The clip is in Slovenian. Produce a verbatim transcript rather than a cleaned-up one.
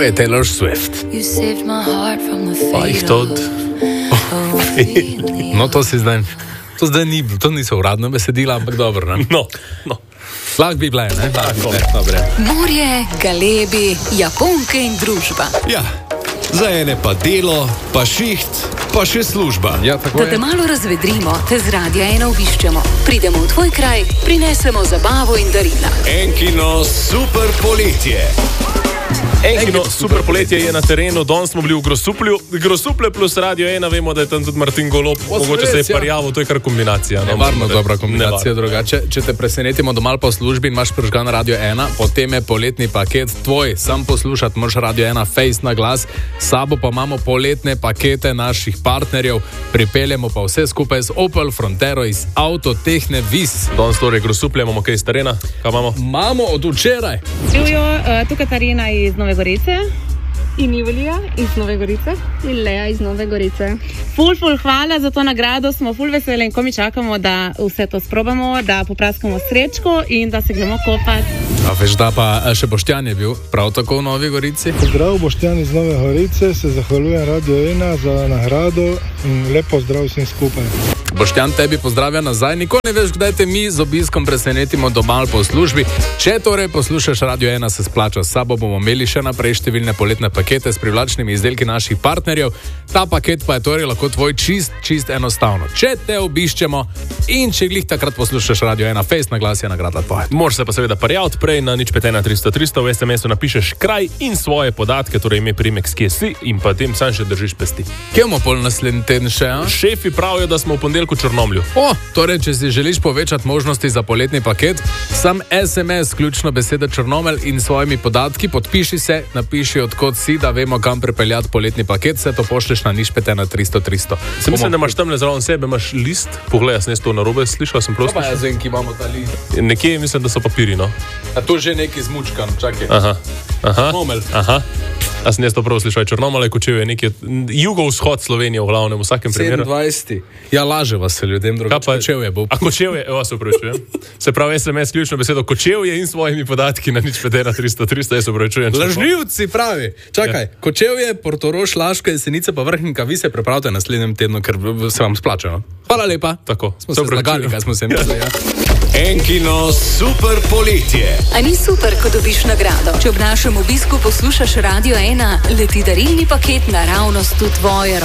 je Taylor Swift. Pa jih to od... No, to si zdaj... To zdaj ni, to niso uradno besedila, ampak dobro, ne? No, no. Lahko bi bile, ne? Tako. Morje, galebi, Japonke in družba. Ja, za ene pa delo, pa šiht, pa še služba. Ja, tako Da te je. malo razvedrimo, te z Radia ena obiščemo. Pridemo v tvoj kraj, prinesemo zabavo in darila. Enkino super poletje. Enkino super poletje je na terenu, danes smo bili v Grosuplju. Grosuplje plus Radio ena, vemo, da je tam tudi Martin Golob. Mogoče se je res, ja. parjavil, to je kar kombinacija. No? Nevarno dobra Nevarno. kombinacija, drugače. Če te presenetimo doma po službi in imaš prižgan Radio ena, potem je poletni paket tvoj. Sam poslušati moraš Radio ena Face na glas, s sabo pa imamo poletne pakete naših partnerjev, pripeljemo pa vse skupaj z Opel Frontero iz Avtotehne Vis. Danes torej Grosuplje, imamo kaj iz terena? Kaj imamo? Imamo od včeraj. Živijo uh, tu Katarina iz Nove Gorice. In Julija iz Nove Gorice. In Lea iz Nove Gorice. Ful, ful, hvala za to nagrado, smo ful veseli in ko mi čakamo, da vse to sprobamo, da popraskamo srečko in da se gremo kopati. A veš, da pa še Boštjan je bil prav tako v Novi Gorici? Pozdrav, Boštjan iz Nove Gorice, se zahvaljujem Radio ena za nagrado in lepo zdrav vsem skupaj. Boštjan, tebi pozdravlja nazaj. Nikoli ne veš, kdaj te mi z obiskom presenetimo doma ali po službi. Če torej poslušaš Radio ena, se splača. S sabo bomo imeli še naprej številne poletne pakete s privlačnimi izdelki naših partnerjev. Ta paket pa je torej lahko tvoj čist, čist enostavno. Če te obiščemo in če glih takrat poslušaš Radio ena Face, na glas je nagrada tvoja. Moraš se pa seveda parjaviti prej na nič pet ena tristo tristo, v es em esu napišeš kraj in svoje podatke, torej ime, priimek, s kje si in pa tem sam še držiš pesti. Kje bomo pol naslednji teden še, a? Šefi pravijo, da smo v ponedeljku v Črnomlju. O, torej, če si želiš povečati možnosti za poletni paket, sam es em es, ključno beseda Črnomelj in svojimi podatki, podpiši se, napiši odkot si, da vemo, kam pripeljati poletni paket, se to pošleš na nič pet ena tristo tristo. Se mislim, da imaš tamle zraven sebe, imaš list, poglej, jaz ne to narobe, slišal sem prosto. Pa jaz vem, ki imamo ta list. Nekje mislim, da so papiri, no. A to že neki zmučkan, čakaj. Aha, aha, Črnomelj. aha. A sem jaz to prav slišal, Črnomelj, Kočevje, nekje jugovzhod Slovenije v glavnem, v vsakem primeru. sedemindvajseti. Ja, laže vas se ljudem, drugače pa- Kočevje bo. A Kočevje, evo se upravičujem. Se pravi, es em es ključno besedo Kočevje in svojimi podatki na nič pet ena tristo tristo, jaz se upravičujem. Lažnivci pravi. Čakaj, ja. Kočevje, Portorož, Laško, Jesenice pa Vrhnika, vi se pripravite naslednjem tednu, ker se vam splača. No? Hvala lepa. Tako. Smo se zlagali, kaj smo se imeli. Ja. Enkino super poletje. A ni super, ko dobiš nagrado? Če ob našem obisku poslušaš Radio ena, leti darilni paket naravnost v tvoje roke.